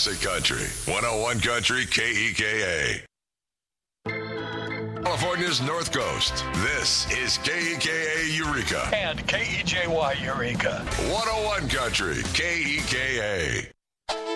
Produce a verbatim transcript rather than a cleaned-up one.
Classic Country. one oh one Country K E K A. California's North Coast. This is K E K A Eureka. And K E J Y Eureka. one oh one Country K E K A.